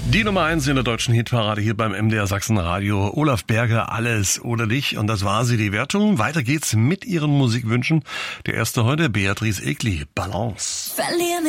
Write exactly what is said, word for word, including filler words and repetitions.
Die Nummer eins in der deutschen Hitparade hier beim M D R Sachsen Radio. Olaf Berger, Alles ohne dich. Und das war sie, die Wertung. Weiter geht's mit Ihren Musikwünschen. Der erste heute, Beatrice Egli, Balance. Verlier